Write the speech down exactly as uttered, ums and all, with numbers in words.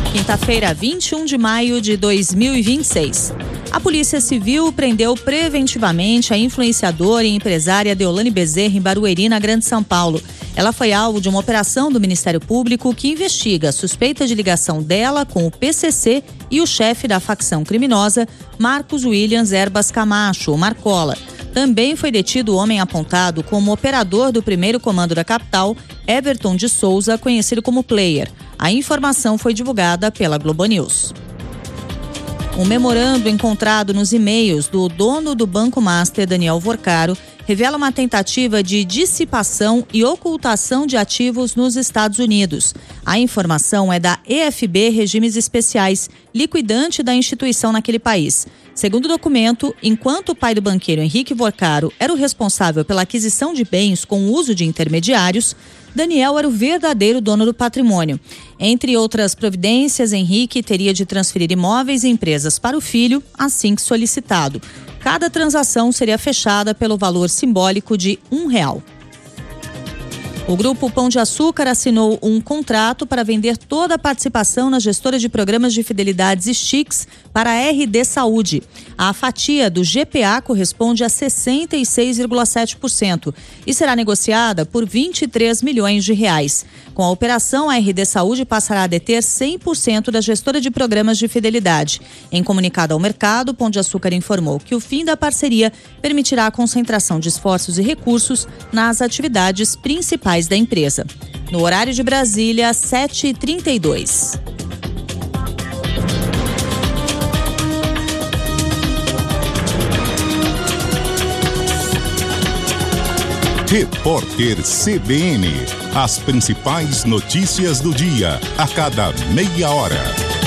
Quinta-feira, vinte e um de maio de dois mil e vinte e seis. A Polícia Civil prendeu preventivamente a influenciadora e empresária Deolane Bezerra em Barueri, na Grande São Paulo. Ela foi alvo de uma operação do Ministério Público que investiga a suspeita de ligação dela com o P C C e o chefe da facção criminosa, Marcos Williams Erbas Camacho, o Marcola. Também foi detido o homem apontado como operador do primeiro comando da capital, Everton de Souza, conhecido como Player. A informação foi divulgada pela Globo News. Um memorando encontrado nos e-mails do dono do Banco Master, Daniel Vorcaro, revela uma tentativa de dissipação e ocultação de ativos nos Estados Unidos. A informação é da E F B Regimes Especiais, liquidante da instituição naquele país. Segundo o documento, enquanto o pai do banqueiro Henrique Vorcaro era o responsável pela aquisição de bens com o uso de intermediários, Daniel era o verdadeiro dono do patrimônio. Entre outras providências, Henrique teria de transferir imóveis e empresas para o filho, assim que solicitado. Cada transação seria fechada pelo valor simbólico de um real. O Grupo Pão de Açúcar assinou um contrato para vender toda a participação na gestora de programas de fidelidades S T I Cs para a R D Saúde. A fatia do G P A corresponde a sessenta e seis vírgula sete por cento e será negociada por vinte e três milhões de reais. Com a operação, a R D Saúde passará a deter cem por cento da gestora de programas de fidelidade. Em comunicado ao mercado, Pão de Açúcar informou que o fim da parceria permitirá a concentração de esforços e recursos nas atividades principais da empresa. No horário de Brasília, sete e trinta e dois. Repórter C B N. As principais notícias do dia, a cada meia hora.